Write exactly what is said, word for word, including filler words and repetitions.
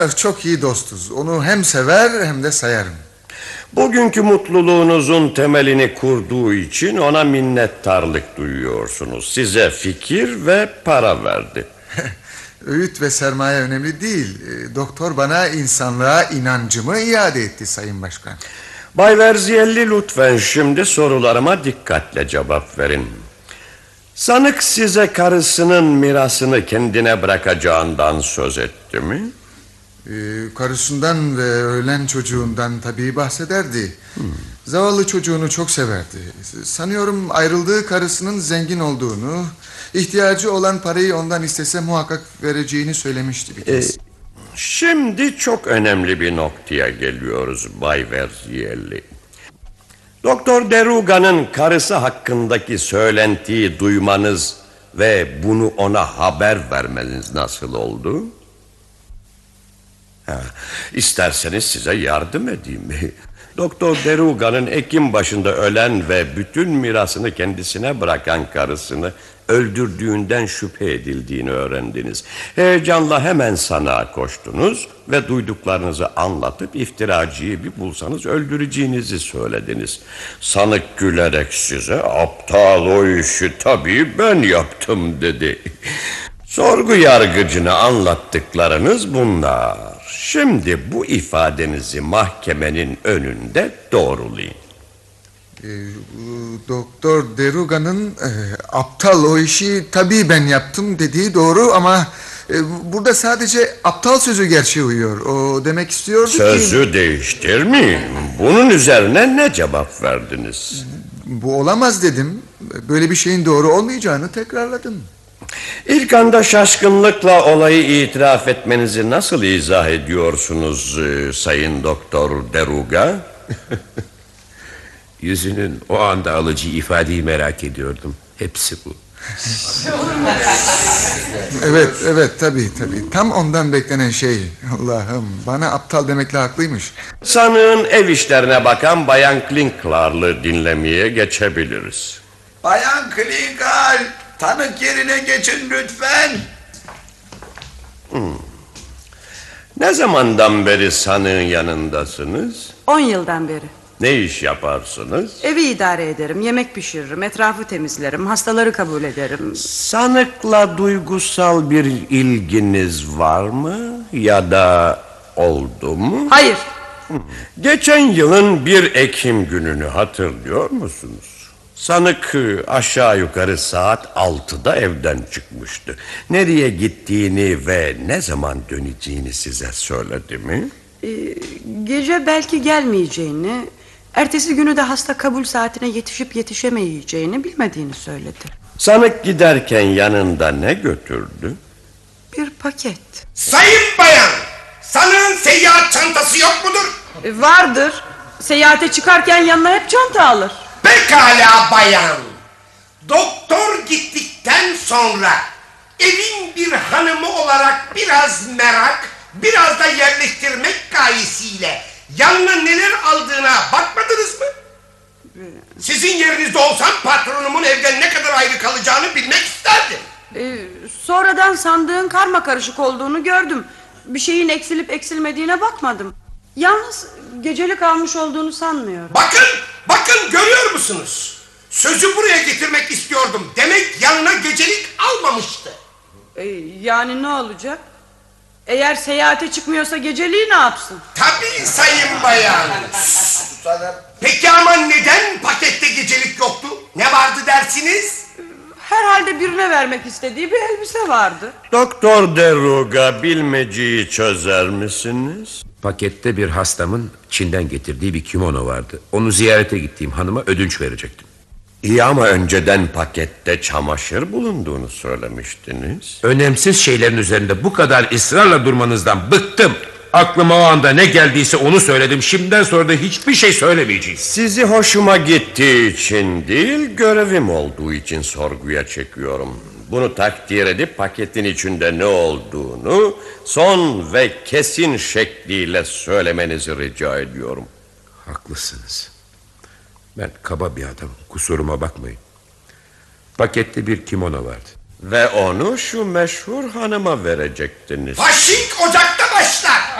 Çok iyi dostuz. Onu hem sever hem de sayarım. Bugünkü mutluluğunuzun temelini kurduğu için ona minnettarlık duyuyorsunuz. Size fikir ve para verdi. Öğüt ve sermaye önemli değil. Doktor bana insanlığa inancımı iade etti Sayın Başkan. Bay Verziyelli, lütfen şimdi sorularıma dikkatle cevap verin. Sanık size karısının mirasını kendine bırakacağından söz etti mi? Ee, karısından ve ölen çocuğundan tabii bahsederdi. hmm. Zavallı çocuğunu çok severdi. Sanıyorum ayrıldığı karısının zengin olduğunu, ihtiyacı olan parayı ondan istese muhakkak vereceğini söylemişti bir kez. Ee, şimdi çok önemli bir noktaya geliyoruz Bay Verziyelli. Doktor Deruga'nın karısı hakkındaki söylentiyi duymanız ve bunu ona haber vermeniz nasıl oldu? Ha, isterseniz size yardım edeyim. Doktor Deruga'nın Ekim başında ölen ve bütün mirasını kendisine bırakan karısını öldürdüğünden şüphe edildiğini öğrendiniz. Heyecanla hemen sanığa koştunuz ve duyduklarınızı anlatıp iftiracıyı bir bulsanız öldüreceğinizi söylediniz. Sanık gülerek size aptal, o işi tabii ben yaptım dedi. Sorgu yargıcına anlattıklarınız bunlar. Şimdi bu ifadenizi mahkemenin önünde doğrulayın. Ee, Doktor Deruga'nın e, aptal, o işi tabii ben yaptım dediği doğru ama e, burada sadece aptal sözü gerçeğe uyuyor. O demek istiyordu Sözü ki... Sözü değiştirmeyin. Bunun üzerine ne cevap verdiniz? Bu olamaz dedim. Böyle bir şeyin doğru olmayacağını tekrarladım. İlk anda şaşkınlıkla olayı itiraf etmenizi nasıl izah ediyorsunuz e, Sayın Doktor Deruga? Yüzünün o anda alıcı ifadeyi merak ediyordum. Hepsi bu. Evet, evet tabii tabii. Tam ondan beklenen şey. Allah'ım, bana aptal demekle haklıymış. Sanığın ev işlerine bakan Bayan Klinklar'lı dinlemeye geçebiliriz. Bayan Klinklar, tanık yerine geçin lütfen. Hmm. Ne zamandan beri sanığın yanındasınız? On yıldan beri. Ne iş yaparsınız? Evi idare ederim, yemek pişiririm, etrafı temizlerim, hastaları kabul ederim. Sanıkla duygusal bir ilginiz var mı? Ya da oldu mu? Hayır. Geçen yılın bir Ekim gününü hatırlıyor musunuz? Sanık aşağı yukarı saat altıda evden çıkmıştı. Nereye gittiğini ve ne zaman döneceğini size söyledi mi? Ee, gece belki gelmeyeceğini, ertesi günü de hasta kabul saatine yetişip yetişemeyeceğini bilmediğini söyledi. Sanık giderken yanında ne götürdü? Bir paket. Sayın bayan, sanığın seyahat çantası yok mudur? Ee, vardır. Seyahate çıkarken yanına hep çanta alır. Pekala bayan. Doktor gittikten sonra evin bir hanımı olarak biraz merak, biraz da yerleştirmek gayesiyle yanına neler aldığına bakmadınız mı? Sizin yerinizde olsam patronumun evden ne kadar ayrı kalacağını bilmek isterdim. Ee, sonradan sandığın karma karışık olduğunu gördüm. Bir şeyin eksilip eksilmediğine bakmadım. Yalnız gecelik almış olduğunu sanmıyorum. Bakın, bakın görüyor musunuz? Sözü buraya getirmek istiyordum. Demek yanına gecelik almamıştı. Ee, yani ne olacak? Eğer seyahate çıkmıyorsa geceliği ne yapsın? Tabii sayın bayan. Peki ama neden pakette gecelik yoktu? Ne vardı dersiniz? Herhalde birine vermek istediği bir elbise vardı. Doktor Deruga, bilmeceyi çözer misiniz? Pakette bir hastamın Çin'den getirdiği bir kimono vardı. Onu ziyarete gittiğim hanıma ödünç verecektim. İyi ama önceden pakette çamaşır bulunduğunu söylemiştiniz. Önemsiz şeylerin üzerinde bu kadar ısrarla durmanızdan bıktım. Aklıma o anda ne geldiyse onu söyledim. Şimdiden sonra da hiçbir şey söylemeyeceğim. Sizi hoşuma gittiği için değil, görevim olduğu için sorguya çekiyorum. Bunu takdir edip paketin içinde ne olduğunu son ve kesin şekliyle söylemenizi rica ediyorum. Haklısınız. Ben kaba bir adamım, kusuruma bakmayın. Pakette bir kimono vardı. Ve onu şu meşhur hanıma verecektiniz. Faşink ocakta başlar.